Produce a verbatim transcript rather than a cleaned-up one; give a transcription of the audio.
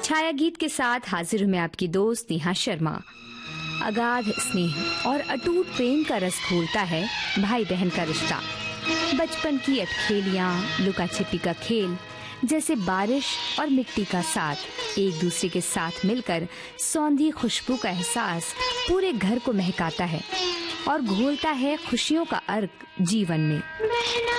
छाया गीत के साथ हाजिर हूं मैं आपकी दोस्त नेहा शर्मा। अगाध स्नेह और अटूट प्रेम का रस घोलता है भाई बहन का रिश्ता। बचपन की अटखेलियां, लुका छिपी का खेल, जैसे बारिश और मिट्टी का साथ, एक दूसरे के साथ मिलकर सौंधी खुशबू का एहसास पूरे घर को महकाता है और घोलता है खुशियों का अर्क जीवन में।